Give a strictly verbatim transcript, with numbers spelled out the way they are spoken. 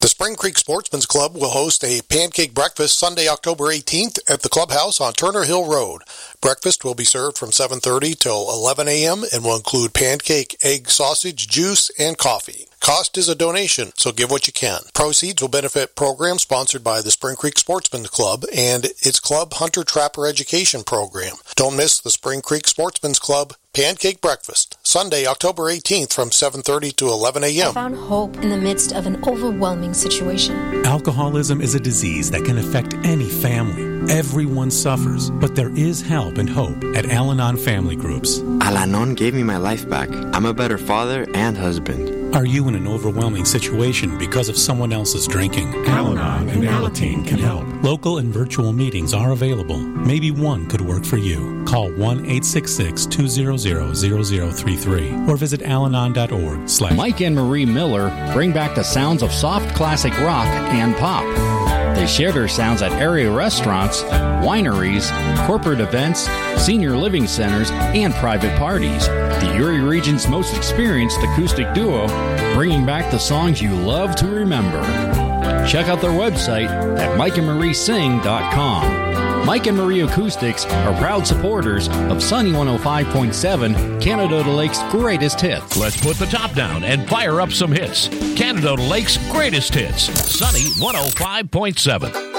The Spring Creek Sportsman's Club will host a pancake breakfast Sunday, October eighteenth at the clubhouse on Turner Hill Road. Breakfast will be served from seven thirty till eleven a.m. and will include pancake, egg, sausage, juice, and coffee. Cost is a donation, so give what you can. Proceeds will benefit programs sponsored by the Spring Creek Sportsman's Club and its Club Hunter Trapper Education Program. Don't miss the Spring Creek Sportsman's Club Pancake Breakfast, Sunday, October eighteenth from seven thirty to eleven a.m. I found hope in the midst of an overwhelming situation. Alcoholism is a disease that can affect any family. Everyone suffers, but there is help and hope at Al-Anon Family Groups. Al-Anon gave me my life back. I'm a better father and husband. Are you in an overwhelming situation because of someone else's drinking? Al-Anon and Alateen can help. Local and virtual meetings are available. Maybe one could work for you. Call one eight six six, two zero zero, zero zero three three or visit alanon dot org slash. Mike and Marie Miller bring back the sounds of soft classic rock and pop. They share their sounds at area restaurants, wineries, corporate events, senior living centers, and private parties. The Erie region's most experienced acoustic duo, bringing back the songs you love to remember. Check out their website at mike and marie sing dot com. Mike and Marie Acoustics are proud supporters of Sunny one oh five point seven, Canada Lake's greatest hits. Let's put the top down and fire up some hits. Canada Lake's greatest hits, Sunny one oh five point seven.